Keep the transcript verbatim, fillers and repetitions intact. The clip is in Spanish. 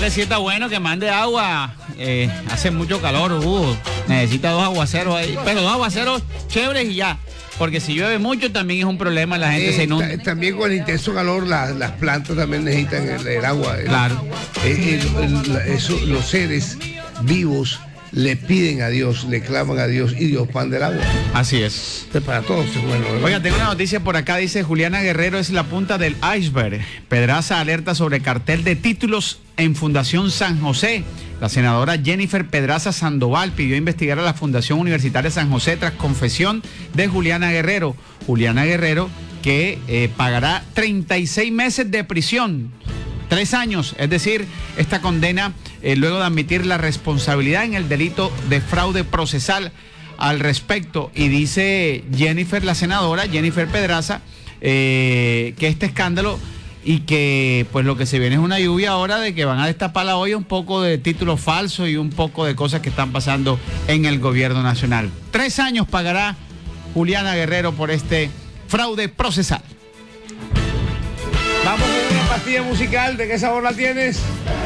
Vale, si está bueno que mande agua. Eh, hace mucho calor, uh, necesita dos aguaceros ahí. Pero dos aguaceros chéveres y ya. Porque si llueve mucho también es un problema, la gente Eh, se inunda. ta- también con el intenso calor la- las plantas también necesitan el, el agua. el- Claro. eh, el- el- la- eso, los seres vivos le piden a Dios, le claman a Dios y Dios manda el agua. Así es. Entonces, para todos es bueno, ¿verdad? Oiga, tengo una noticia por acá, dice Juliana Guerrero es la punta del iceberg. Pedraza alerta sobre cartel de títulos en Fundación San José. La senadora Jennifer Pedraza Sandoval pidió investigar a la Fundación Universitaria San José tras confesión de Juliana Guerrero. Juliana Guerrero que eh, pagará treinta y seis meses de prisión. Tres años, es decir, esta condena eh, luego de admitir la responsabilidad en el delito de fraude procesal al respecto. Y dice Jennifer, la senadora, Jennifer Pedraza, eh, que este escándalo y que pues lo que se viene es una lluvia ahora de que van a destapar la olla un poco de títulos falsos y un poco de cosas que están pasando en el gobierno nacional. Tres años pagará Juliana Guerrero por este fraude procesal. Vamos con una pastilla musical. ¿De qué sabor la tienes?